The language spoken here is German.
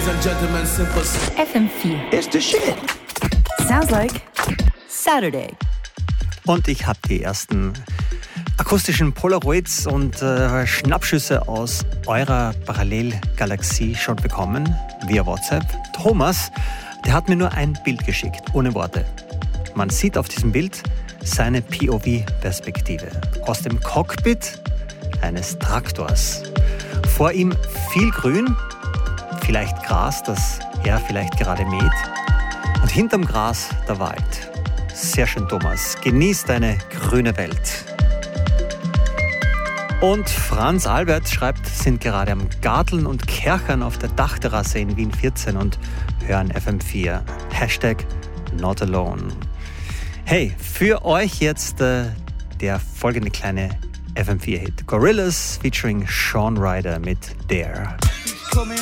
Ladies and gentlemen, simple. FM4. It's the shit. Sounds like Saturday. Und ich habe die ersten akustischen Polaroids und Schnappschüsse aus eurer Parallelgalaxie schon bekommen, via WhatsApp. Thomas, der hat mir nur ein Bild geschickt, ohne Worte. Man sieht auf diesem Bild seine POV-Perspektive aus dem Cockpit eines Traktors. Vor ihm viel Grün, vielleicht Gras, das er vielleicht gerade mäht. Und hinterm Gras der Wald. Sehr schön, Thomas. Genieß deine grüne Welt. Und Franz Albert schreibt, sind gerade am Garteln und Kerchern auf der Dachterrasse in Wien 14 und hören FM4. Hashtag not alone. Hey, für euch jetzt der folgende kleine FM4-Hit. Gorillaz featuring Sean Ryder mit Dare.